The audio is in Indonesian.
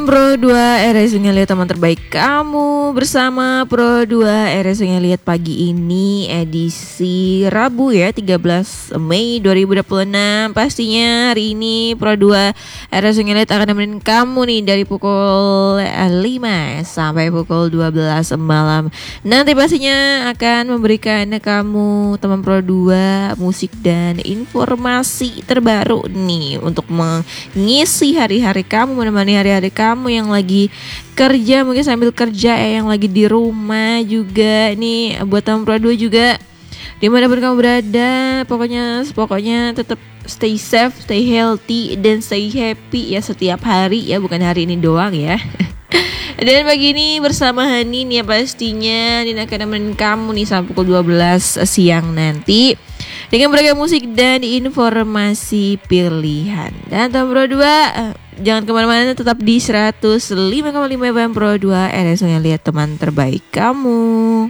Pro 2 RS Ngeliat teman terbaik kamu bersama Pro 2 RS Ngeliat pagi ini edisi Rabu ya 13 Mei 2026. Pastinya hari ini Pro 2 RS Ngeliat akan nemenin kamu nih dari pukul 5 sampai pukul 12 malam. Nanti pastinya akan memberikan kamu teman Pro 2 musik dan informasi terbaru nih untuk mengisi hari-hari kamu, menemani hari-hari kamu yang lagi kerja, mungkin sambil kerja yang lagi di rumah juga nih, buat teman Pro 2 juga dimanapun kamu berada, pokoknya tetap stay safe, stay healthy, dan stay happy ya setiap hari ya, bukan hari ini doang ya. Dan pagi ini bersama Hani nih ya, pastinya Nina akan nemenin kamu nih sampai pukul 12 siang nanti dengan beragam musik dan informasi pilihan. Dan teman Pro 2 jangan kemana-mana, tetap di 105,5 FM Pro 2 RS Ngeliat teman terbaik kamu.